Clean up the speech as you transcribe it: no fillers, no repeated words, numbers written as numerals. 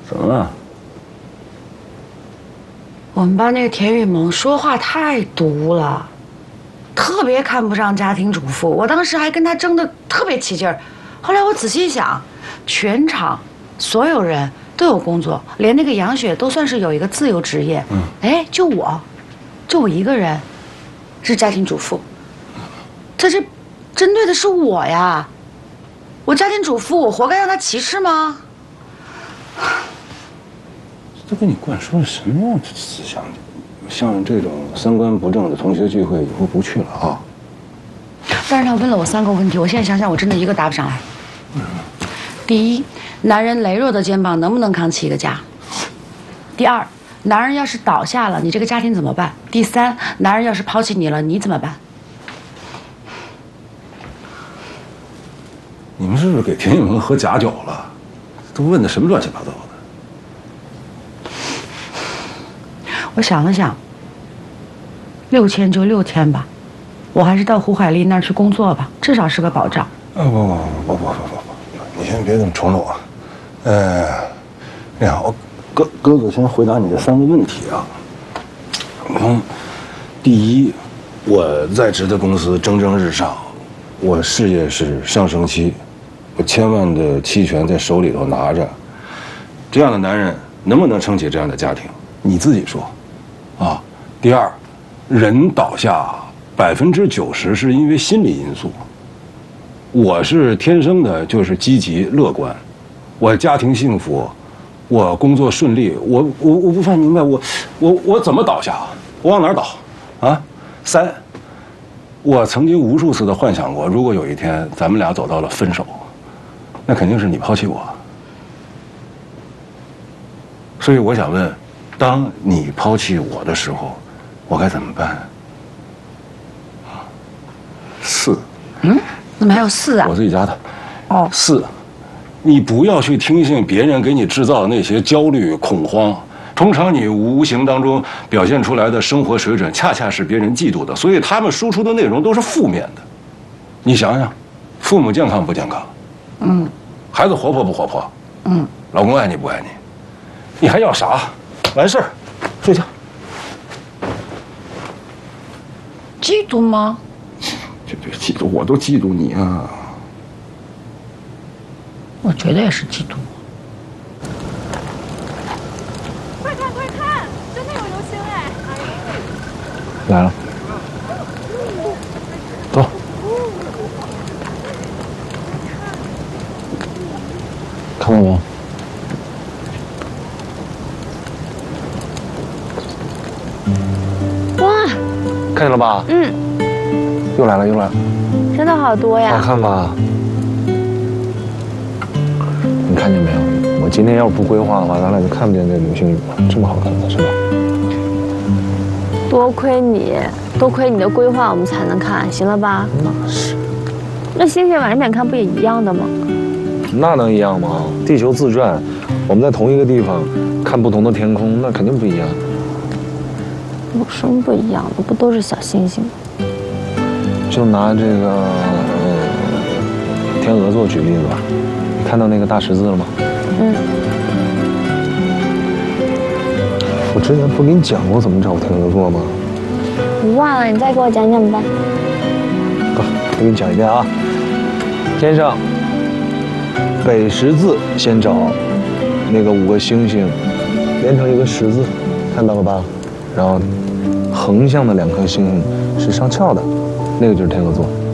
什么啊？ 我们班那个田雨萌说话太毒了，特别看不上家庭主妇。我当时还跟他争得特别起劲儿。后来我仔细想，全场所有人都有工作，连那个杨雪都算是有一个自由职业。哎，就我一个人是家庭主妇。这针对的是我呀！我家庭主妇，我活该让他歧视吗？ 都给你灌输了什么思想？像这种三观不正的同学聚会，以后不去了啊！ 但是他问了我3个问题，我现在想想，我真的一个答不上来。第一，男人羸弱的肩膀能不能扛起一个家？第二，男人要是倒下了，你这个家庭怎么办？第三，男人要是抛弃你了，你怎么办？ 你们是不是给田雨萌喝假酒了？都问的什么乱七八糟的？ 我想了想，6000就6天吧，我还是到胡海丽那儿去工作吧，至少是个保障。 不，你先别这么冲动啊。那样，哥哥先回答你这3个问题啊。第一，我在职的公司蒸蒸日上，我事业是上升期，我千万的期权在手里头拿着，这样的男人能不能撑起这样的家庭？你自己说。啊，第二，人倒下90%是因为心理因素。我是天生的就是积极乐观，我家庭幸福，我工作顺利，我不太明白我怎么倒下，我往哪儿倒啊？3，我曾经无数次的幻想过，如果有一天咱们俩走到了分手，那肯定是你抛弃我。所以我想问，当你抛弃我的时候，我该怎么办？4， 怎么还有4啊？ 我自己加的。 哦 ，4，你不要去听信别人给你制造的那些焦虑、恐慌。通常你无形当中表现出来的生活水准，恰恰是别人嫉妒的，所以他们输出的内容都是负面的。你想想，父母健康不健康？孩子活泼不活泼？老公爱你不爱你？你还要啥？完事儿，睡觉。 嫉妒吗？ 这嫉妒，我都嫉妒你啊！ 我觉得也是嫉妒。 快看快看，真的有流星哎！ 来了，走。看到没？ 哇， 看见了吧？又来了，又来了， 真的好多呀！ 好看吧？你看见没有？我今天要是不规划的话，咱俩就看不见这流星雨了。这么好看的，是吧？ 多亏你的规划，我们才能看，行了吧？ 那是。 那星星晚点看不也一样的吗？ 那能一样吗？地球自转，我们在同一个地方看不同的天空，那肯定不一样。 有什么不一样的？不都是小星星吗？ 就拿这个天鹅座举例子吧，你看到那个大十字了吗？我之前不是跟你讲过怎么找天鹅座吗？ 我忘了，你再给我讲讲吧。 我给你讲一遍啊。天上北十字先找那个5个星星连成一个十字，看到了吧？然后横向的2颗星星是上翘的，那个就是天鹅座。